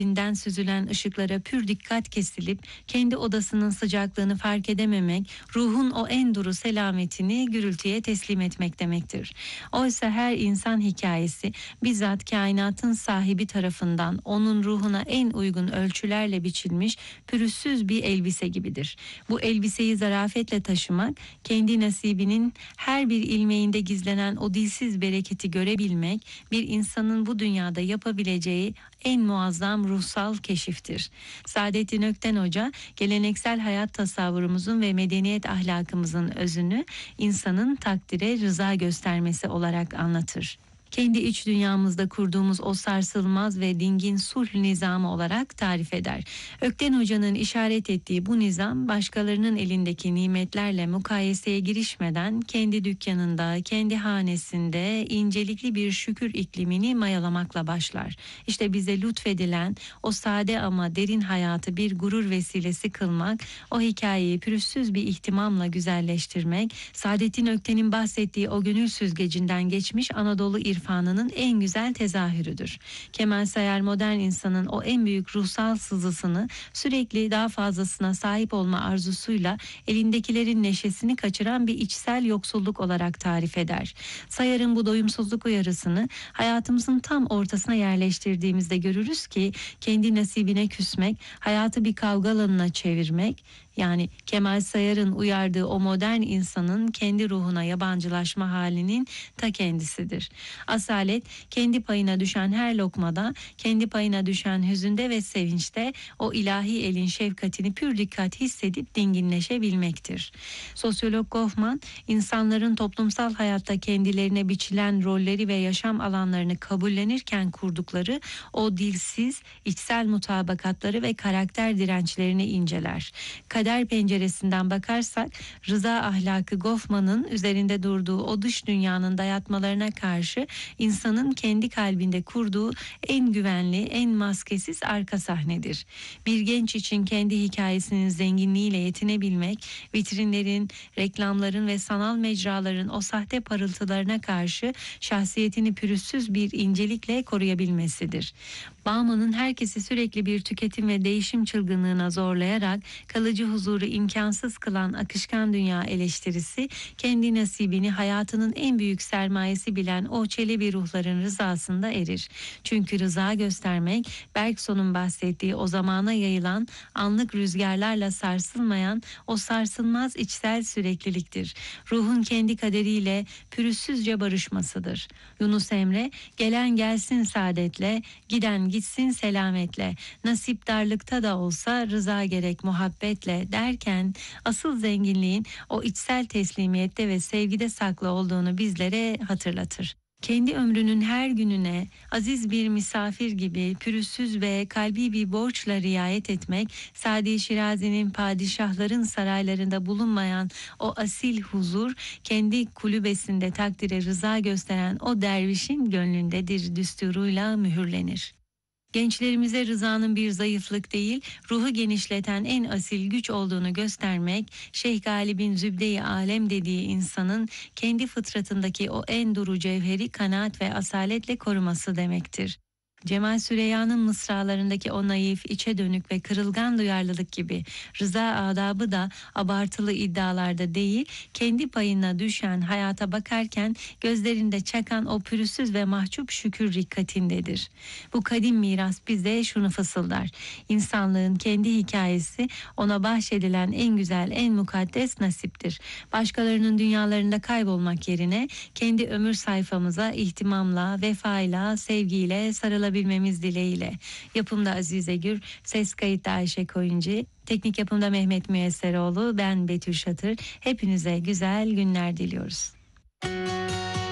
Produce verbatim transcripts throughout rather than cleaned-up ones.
Binden süzülen ışıklara pür dikkat kesilip kendi odasının sıcaklığını fark edememek, ruhun o en duru selametini gürültüye teslim etmek demektir. Oysa her insan hikayesi bizzat kainatın sahibi tarafından onun ruhuna en uygun ölçülerle biçilmiş pürüzsüz bir elbise gibidir. Bu elbiseyi zarafetle taşımak, kendi nasibinin her bir ilmeğinde gizlenen o dilsiz bereketi görebilmek, bir insanın bu dünyada yapabileceği en muazzam ruhsal keşiftir. Saadettin Ökten Hoca, geleneksel hayat tasavvurumuzun ve medeniyet ahlakımızın özünü insanın takdire rıza göstermesi olarak anlatır. Kendi iç dünyamızda kurduğumuz o sarsılmaz ve dingin sulh nizamı olarak tarif eder. Ökten Hoca'nın işaret ettiği bu nizam, başkalarının elindeki nimetlerle mukayeseye girişmeden kendi dükkanında, kendi hanesinde incelikli bir şükür iklimini mayalamakla başlar. İşte bize lütfedilen o sade ama derin hayatı bir gurur vesilesi kılmak, o hikayeyi pürüzsüz bir ihtimamla güzelleştirmek, Saadettin Ökten'in bahsettiği o gönül süzgecinden geçmiş Anadolu irfanının en güzel tezahürüdür. Kemal Sayar modern insanın o en büyük ruhsal sızısını sürekli daha fazlasına sahip olma arzusuyla elindekilerin neşesini kaçıran bir içsel yoksulluk olarak tarif eder. Sayar'ın bu doyumsuzluk uyarısını hayatımızın tam ortasına yerleştirdiğimizde görürüz ki kendi nasibine küsmek, hayatı bir kavga alanına çevirmek, yani Kemal Sayar'ın uyardığı o modern insanın kendi ruhuna yabancılaşma halinin ta kendisidir. Asalet, kendi payına düşen her lokmada, kendi payına düşen hüzünde ve sevinçte o ilahi elin şefkatini pür dikkat hissedip dinginleşebilmektir. Sosyolog Goffman, insanların toplumsal hayatta kendilerine biçilen rolleri ve yaşam alanlarını kabullenirken kurdukları o dilsiz, içsel mutabakatları ve karakter dirençlerini inceler. Kader penceresinden bakarsak, rıza ahlakı Goffman'ın üzerinde durduğu o dış dünyanın dayatmalarına karşı insanın kendi kalbinde kurduğu en güvenli, en maskesiz arka sahnedir. Bir genç için kendi hikayesinin zenginliğiyle yetinebilmek, vitrinlerin, reklamların ve sanal mecraların o sahte parıltılarına karşı şahsiyetini pürüzsüz bir incelikle koruyabilmesidir. Bauman'ın herkesi sürekli bir tüketim ve değişim çılgınlığına zorlayarak kalıcı huzuru imkansız kılan akışkan dünya eleştirisi, kendi nasibini hayatının en büyük sermayesi bilen o çelebi ruhların rızasında erir. Çünkü rıza göstermek, Bergson'un bahsettiği o zamana yayılan, anlık rüzgarlarla sarsılmayan o sarsılmaz içsel sürekliliktir. Ruhun kendi kaderiyle pürüzsüzce barışmasıdır. Yunus Emre, gelen gelsin saadetle, giden gitsin selametle, nasip darlıkta da olsa rıza gerek muhabbetle derken, asıl zenginliğin o içsel teslimiyette ve sevgide saklı olduğunu bizlere hatırlatır. Kendi ömrünün her gününe aziz bir misafir gibi pürüzsüz ve kalbi bir borçla riayet etmek, Sadi Şirazi'nin padişahların saraylarında bulunmayan o asil huzur, kendi kulübesinde takdire rıza gösteren o dervişin gönlündedir düsturuyla mühürlenir. Gençlerimize rızanın bir zayıflık değil, ruhu genişleten en asil güç olduğunu göstermek, Şeyh Galip'in zübde-i alem dediği insanın kendi fıtratındaki o en duru cevheri kanaat ve asaletle koruması demektir. Cemal Süreyya'nın mısralarındaki o naif, içe dönük ve kırılgan duyarlılık gibi rıza adabı da abartılı iddialarda değil, kendi payına düşen hayata bakarken gözlerinde çakan o pürüzsüz ve mahcup şükür rikkatindedir. Bu kadim miras bize şunu fısıldar: İnsanlığın kendi hikayesi ona bahşedilen en güzel, en mukaddes nasiptir. Başkalarının dünyalarında kaybolmak yerine kendi ömür sayfamıza ihtimamla, vefayla, sevgiyle sarılabilmemiz dileğiyle. Yapımda Azize Gür, ses kayıtta Ayşe Koyuncu, teknik yapımda Mehmet Müyesseroğlu, ben Betül Şatır. Hepinize güzel günler diliyoruz.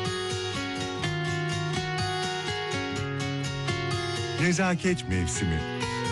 Nezaket mevsimi.